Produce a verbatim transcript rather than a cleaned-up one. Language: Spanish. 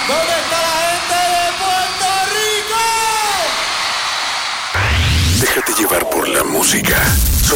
¿Dónde está la gente de Puerto Rico? Déjate llevar por la música.